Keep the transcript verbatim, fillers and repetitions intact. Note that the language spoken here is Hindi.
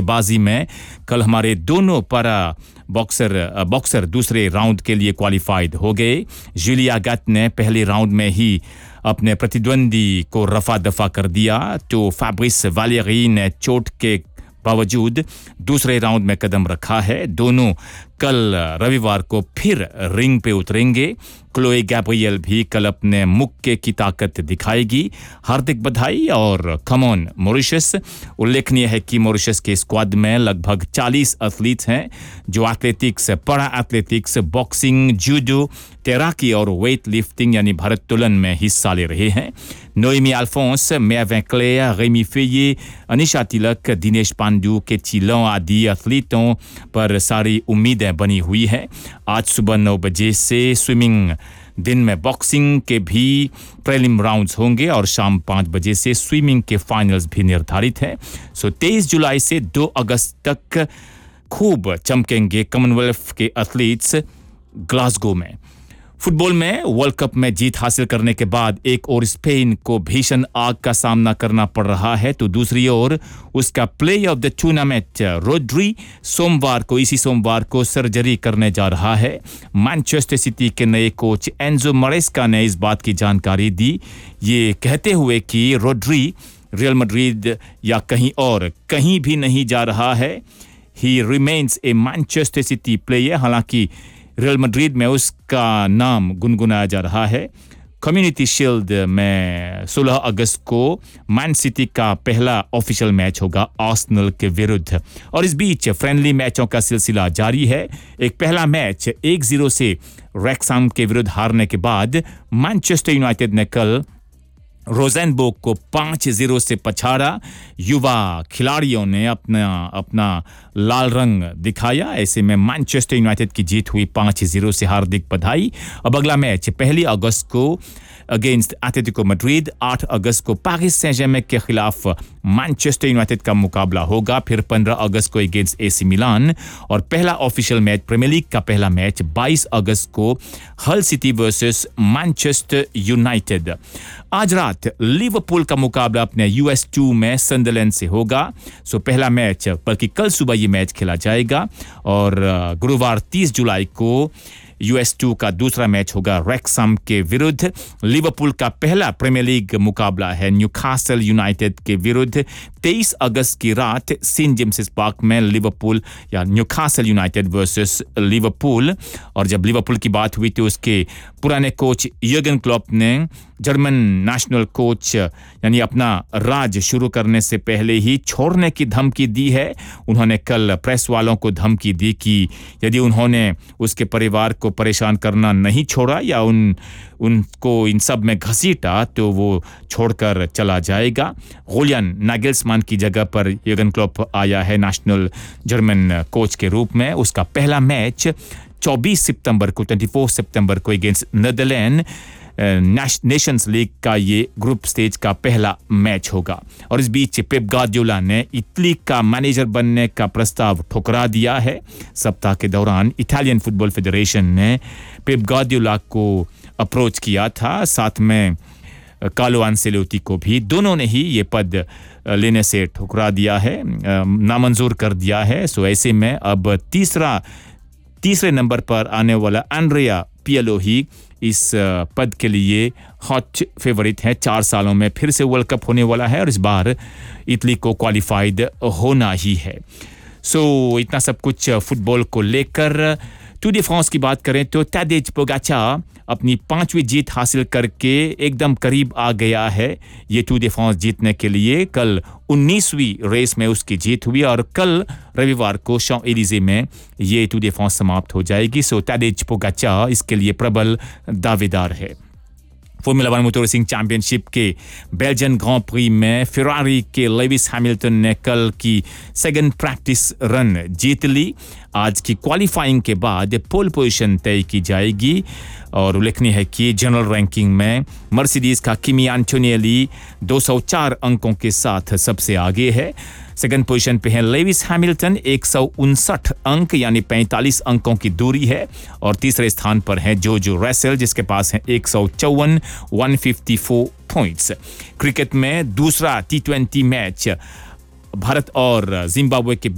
मुक्केबाजी में कल हमारे दोनों पारा बॉक्सर बॉक्सर दूसरे राउंड के लिए क्वालिफाइड हो गए। जूलिया गट ने पहले राउंड में ही अपने प्रतिद्वंदी को रफा दफा कर दिया तो फैब्रिस वालेरी ने चोट के बावजूद दूसरे राउंड में कदम रखा है। दोनों कल रविवार को फिर रिंग पे उतरेंगे। क्लोए गैब्रियल भी कल अपने मुक्के की ताकत दिखाएगी। हार्दिक बधाई और कम ऑन मॉरिशस। उल्लेखनीय है कि मॉरिशस के स्क्वाड में लगभग चालीस एथलीट्स हैं जो athletics, para athletics, boxing, judo, तैराकी और वेट लिफ्टिंग यानी भारोत्तोलन में हिस्सा ले रहे हैं। Noemie Alphons, मेरविन clear, ramie फेये, Anisha तिलक, दिनेश पांडू के चिलों आदि एथलीटों पर सारी उम्मीदें बनी हुई है। आज सुबह नौ बजे से स्विमिंग, दिन में बॉक्सिंग के भी प्रीलिम राउंड्स होंगे और शाम पाँच बजे से स्विमिंग के फाइनल्स भी निर्धारित है। सो तेईस जुलाई से दो अगस्त तक खूब चमकेंगे कॉमनवेल्थ के एथलीट्स ग्लासगो में। फुटबॉल में वर्ल्ड कप में जीत हासिल करने के बाद एक और स्पेन को भीषण आग का सामना करना पड़ रहा है तो दूसरी ओर उसका player of the tournament Rodri सोमवार को इसी सोमवार को सर्जरी करने जा रहा है। मैनचेस्टर सिटी के नए कोच एंजो मरेस्का ने इस बात की जानकारी दी, ये कहते हुए कि रोड्री रियल मैड्रिड या कहीं और कहीं भी नहीं जा रहा है। ही रिमेन्स ए मैनचेस्टर सिटी प्लेयर। हालांकि रियल मैड्रिड में उसका नाम गुनगुनाया जा रहा है। कम्युनिटी शील्ड में सोलह अगस्त को मैन सिटी का पहला ऑफिशियल मैच होगा आर्सेनल के विरुद्ध। और इस बीच फ्रेंडली मैचों का सिलसिला जारी है। एक पहला मैच एक जीरो से रैक्सहैम के विरुद्ध हारने के बाद मैनचेस्टर यूनाइटेड ने कल रोजेनबर्ग को पाँच जीरो से पछाड़ा। युवा खिलाड़ियों ने अपना अपना लाल रंग दिखाया। ऐसे में मैनचेस्टर यूनाइटेड की जीत हुई पाँच जीरो से। हार्दिक बधाई। अब अगला मैच पहली अगस्त को अगेंस्ट एटलेटिको मैड्रिड, आठ अगस्त को पेरिस सेंट जर्मेन के खिलाफ मैनचेस्टर यूनाइटेड का मुकाबला होगा। फिर पंद्रह अगस्त को अगेंस्ट एसी मिलान और पहला ऑफिशियल मैच प्रीमियर लीग का पहला मैच बाईस अगस्त को हल सिटी वर्सेस मैनचेस्टर यूनाइटेड। आज रात लिवरपूल का मुकाबला अपने यूएस टू में संडरलैंड से होगा। सो पहला मैच, बल्कि कल सुबह ये मैच खेला जाएगा और गुरुवार तीस जुलाई को यूएस टू का दूसरा मैच होगा रैक्सहैम के विरुद्ध। लिवरपूल का पहला प्रीमियर लीग मुकाबला है न्यूकासल यूनाइटेड के विरुद्ध। तेईस अगस्त की रात सेंट जेम्स पार्क में लिवरपूल या न्यूकासल यूनाइटेड वर्सेस लिवरपूल। और जब लिवरपूल की बात हुई तो उसके पुराने कोच यर्गन क्लॉप ने जर्मन नेशनल कोच यानी अपना राज शुरू करने से पहले ही छोड़ने की धमकी दी है। उन्होंने कल प्रेस वालों को धमकी दी कि यदि उन्होंने उसके परिवार को परेशान करना नहीं छोड़ा या उन उनको इन सब में घसीटा तो वो छोड़कर चला जाएगा। जुलियन नागेल्समैन की जगह पर यर्गन क्लॉप आया है नेशनल जर्मन कोच के रूप में। उसका पहला मैच चौबीस सितंबर को चौबीस सितंबर को अगेंस्ट नीदरलैंड नेशंस लीग का ये ग्रुप स्टेज का पहला मैच होगा। और इस बीच पेप गार्डियोला ने इटली का मैनेजर बनने का प्रस्ताव ठुकरा दिया है। सप्ताह के दौरान इटालियन फुटबॉल फेडरेशन ने पेप गार्डियोला को अप्रोच किया था, साथ में कार्लो एंसेलोटी को भी। दोनों ने ही ये पद लेने से ठुकरा दिया है, नामंजूर कर दिया है। सो ऐसे में अब तीसरा तीसरे नंबर पर आने वाला एंड्रिया पियलो ही इस पद के लिए हॉट फेवरेट है। चार सालों में फिर से वर्ल्ड कप होने वाला है और इस बार इटली को क्वालिफाइड होना ही है। सो so, इतना सब कुछ फुटबॉल को लेकर। टूर डी फ्रांस की बात करें तो टाडेज पोगाचार अपनी पांचवी जीत हासिल करके एकदम करीब आ गया है ये टूर डी फ्रांस जीतने के लिए। कल उन्नीसवीं रेस में उसकी जीत हुई और कल रविवार को शॉ एलिजे में ये टूर डी फ्रांस समाप्त हो जाएगी। सो टाडेज पोगाचार इसके लिए प्रबल दावेदार है। Formula one motor racing championship के बेल्जियन ग्रां प्री में फेरारी के लेविस हैमिल्टन ने कल की सेकंड प्रैक्टिस रन जीत ली। आज की क्वालिफाइंग के बाद पोल पोजीशन तय की जाएगी और उल्लेखनीय है कि जनरल रैंकिंग में मर्सिडीज का किमी एंटोनियली दो सौ चार अंकों के साथ सबसे आगे है। सेकंड पोजीशन पे है लेविस हैमिल्टन, एक सौ उनसठ अंक यानी पैंतालीस अंकों की दूरी है। और तीसरे स्थान पर है जोजो रसेल जिसके पास है एक सौ चौवन एक सौ चौवन पॉइंट्स। क्रिकेट में दूसरा टी ट्वेंटी मैच भारत और जिम्बाब्वे के